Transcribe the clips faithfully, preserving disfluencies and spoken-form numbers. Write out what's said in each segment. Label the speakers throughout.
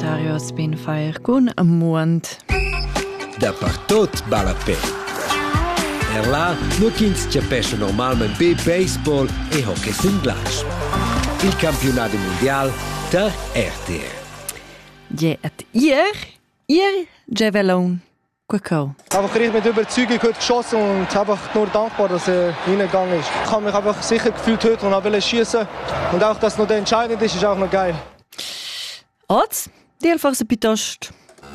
Speaker 1: Ontario Spinfire con Muond.
Speaker 2: Da per tot val a pena. Er là no ch'ins capescha normalmein be baseball e hockey sin glas. Il campionato mondial da R T R.
Speaker 1: Ja, et ihr, ihr Javelin Quacau.
Speaker 3: Einfach richtig mit Überzeugung heute geschossen und einfach nur dankbar, dass er reingegangen ist. Ich habe mich einfach sicher gefühlt heute und wollte schießen. Und auch, dass es noch der entscheidend ist, ist auch noch geil.
Speaker 1: Oz, die forse piuttosto.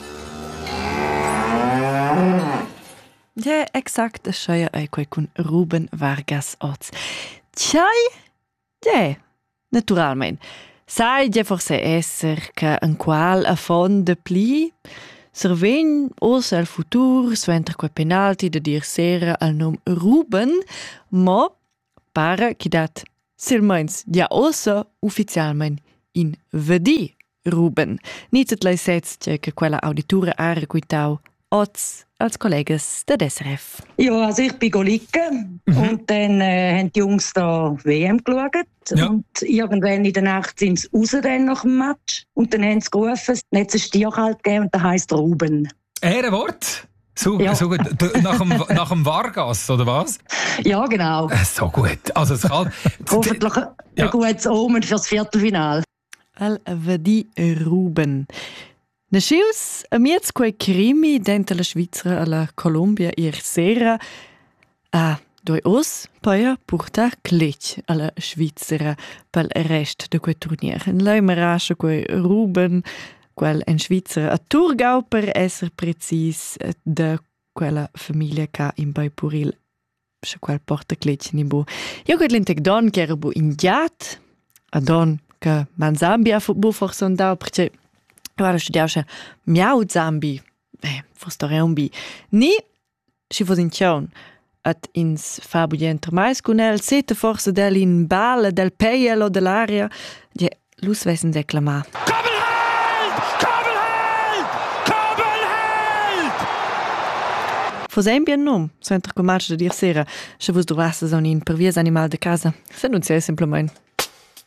Speaker 1: Ja, exakt, das scheia ei quei con Ruben Vargas Oz. Tjai? Ja, naturalmein. Sai ja forse esser che en qual a fond de pli servegn os al futur suenter quei penalti de dir sera al nom Ruben, ma para chi dat silmeins ja ossa ufficialmein in vedi Ruben. Nizet lei setzt che quella auditura ha requitau Oz als Kolleges der S R F.
Speaker 4: Ja, also ich bin liegen mhm. und dann äh, haben die Jungs da W M geschaut ja. Und irgendwann in der Nacht sind sie raus dann nach dem Match und dann haben sie gerufen, dann hat es einen Stierhalt gegeben und der heisst Ruben.
Speaker 5: Ehrenwort? So,
Speaker 4: ja.
Speaker 5: so gut. Nach dem, nach dem Vargas, oder was?
Speaker 4: Ja, genau.
Speaker 5: So gut. Also es kann...
Speaker 4: Hoffentlich ein ja. gutes Omen fürs Viertelfinale.
Speaker 1: Al vedi Ruben. Nascius a miez quei crimi dentro la Svizzera alla Colombia ier sera a doi os poi porta clec alla Svizzera pel rest de quei turnier. En lei marascha quei Ruben quel en Svizzera a Thurgau per esser precis de quella famiglia ca in bai puril sche quel porta clec ni bo. Io quel lentec don che era bo indiat a don che man Zambia bo forse andau perché guarda, studiasce miau zambi, eh, forse reumbi. Ni, si fos in cion, at ins fabu dienter mais con el, sete forse del in bale del peiel o dell'aria, je, lus vessen declamar.
Speaker 6: Kabelheld! Kabelheld! Kabelheld!
Speaker 1: Fos ein bien nom, so entra com marcha de dir sera, se vos dovasses on in per vies animal de casa, se non sei simplement.